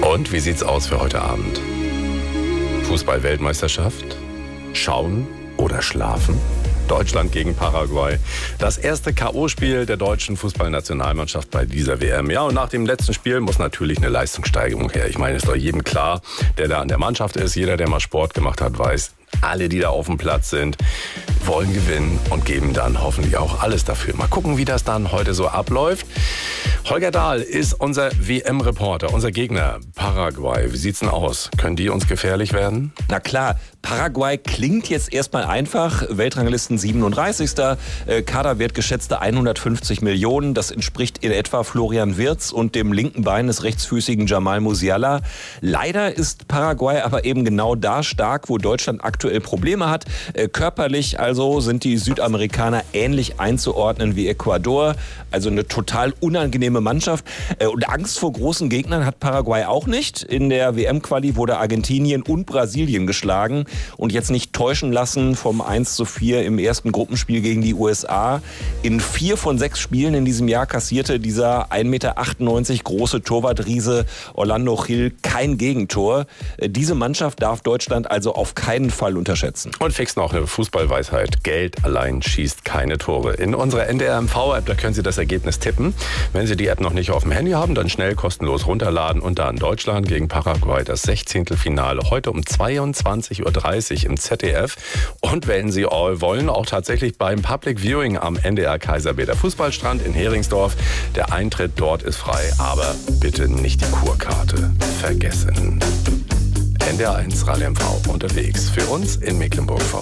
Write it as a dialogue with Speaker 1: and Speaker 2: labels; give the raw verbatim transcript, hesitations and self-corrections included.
Speaker 1: Und wie sieht's aus für heute Abend? Fußball-Weltmeisterschaft? Schauen oder schlafen? Deutschland gegen Paraguay. Das erste K O-Spiel der deutschen Fußballnationalmannschaft bei dieser W M. Ja, und nach dem letzten Spiel muss natürlich eine Leistungssteigerung her. Ich meine, ist doch jedem klar, der da an der Mannschaft ist. Jeder, der mal Sport gemacht hat, weiß, alle, die da auf dem Platz sind, wollen gewinnen und geben dann hoffentlich auch alles dafür. Mal gucken, wie das dann heute so abläuft. Holger Dahl ist unser W M-Reporter, unser Gegner Paraguay. Wie sieht's denn aus? Können die uns gefährlich werden?
Speaker 2: Na klar, Paraguay klingt jetzt erstmal einfach. Weltranglisten siebenunddreißigster Kaderwert geschätzte hundertfünfzig Millionen. Das entspricht in etwa Florian Wirtz und dem linken Bein des rechtsfüßigen Jamal Musiala. Leider ist Paraguay aber eben genau da stark, wo Deutschland aktuell Probleme hat. Körperlich also sind die Südamerikaner ähnlich einzuordnen wie Ecuador. Also eine total unangenehme Mannschaft. Und Angst vor großen Gegnern hat Paraguay auch nicht. In der W M-Quali wurde Argentinien und Brasilien geschlagen. Und jetzt nicht täuschen lassen vom eins zu vier im ersten Gruppenspiel gegen die U S A. In vier von sechs Spielen in diesem Jahr kassierte dieser ein Meter achtundneunzig große Torwartriese Orlando Gil kein Gegentor. Diese Mannschaft darf Deutschland also auf keinen Fall unterschätzen.
Speaker 1: Und fix noch eine Fußballweisheit. Geld allein schießt keine Tore. In unserer N D R M V-App, da können Sie das Ergebnis tippen. Wenn Sie die App noch nicht auf dem Handy haben, dann schnell kostenlos runterladen und dann Deutschland gegen Paraguay, das Sechzehntelfinale. Heute um zweiundzwanzig Uhr dreißig im Z D F. Und wenn Sie wollen, auch tatsächlich beim Public Viewing am N D R Kaiserwerder Fußballstrand in Heringsdorf. Der Eintritt dort ist frei, aber bitte nicht die Kurkarte vergessen. N D R eins Radio M V unterwegs für uns in Mecklenburg-Vorpommern.